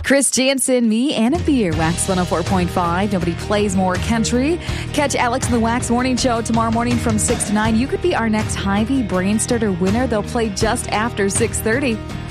Chris Jansen, me, Anna Beer, Wax 104.5. Nobody plays more country. Catch Alex and the Wax Morning Show tomorrow morning from 6 to 9. You could be our next Hy-Vee Brain Starter winner. They'll play just after 6:30.